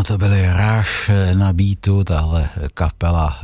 to byly Rush na beatu, tahle kapela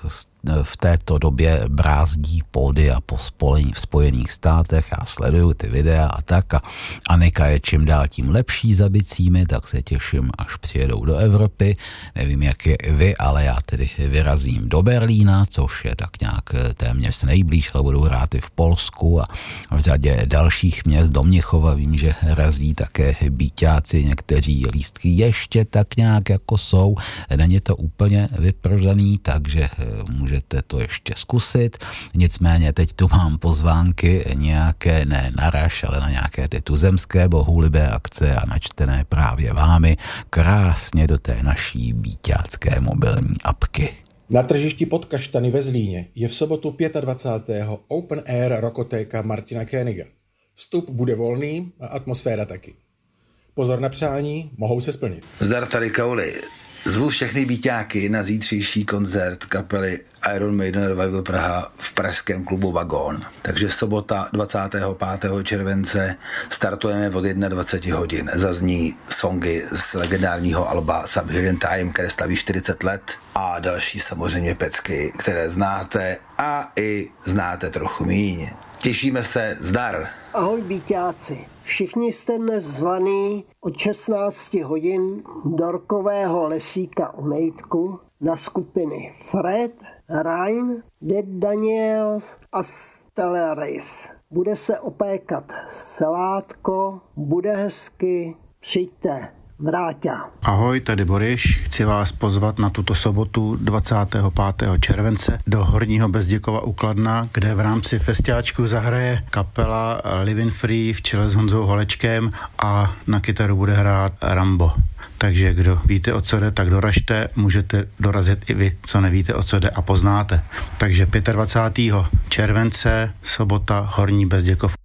v této době brázdí pódia po v Spojených státech. Já sleduju ty videa a tak a Anika je čím dál tím lepší za bicími, tak se těším, až přijedou do Evropy. Nevím, jak je vy, ale já tedy vyrazím do Berlína, což je tak nějak téměř nejblíž, ale budou hrát i v Polsku a v řadě dalších měst. Do Mnichova vím, že razí také bíťáci, někteří lístky ještě tak nějak jako jsou. Není to úplně vyprodaný, takže můžete to ještě zkusit. Nicméně teď tu mám pozvánky nějaké, ne na Rush, ale na nějaké ty tuzemské bohulibé akce a načtené právě vámi krásně do té naší bíťácké mobilní apky. Na tržišti Pod Kaštany ve Zlíně je v sobotu 25. Open Air Rokotéka Martina Koeniga. Vstup bude volný a atmosféra taky. Pozor na přání, mohou se splnit. Zdar tady Kauli. Zvu všechny bíťáky na zítřejší koncert kapely Iron Maiden Revival Praha v pražském klubu Vagón. Takže sobota 25. července startujeme od 21 hodin. Zazní songy z legendárního alba Subhuman Time, které slaví 40 let a další samozřejmě pecky, které znáte a i znáte trochu míň. Těšíme se, zdar! Ahoj bíťáci, všichni jste dnes zvaný od 16 hodin do rockového lesíka u Nejtku na skupiny Fred, Ryan, Dead Daniels a Stellaris. Bude se opékat selátko, bude hezky, přijďte. Vráťa. Ahoj, tady Boris. Chci vás pozvat na tuto sobotu 25. července do Horního Bezděkova u Kladna, kde v rámci festiáčku zahraje kapela Living Free v čele s Honzou Holečkem a na kytaru bude hrát Rambo. Takže kdo víte, o co jde, tak doražte, můžete dorazit i vy, co nevíte, o co jde a poznáte. Takže 25. července, sobota, Horní Bezděkov.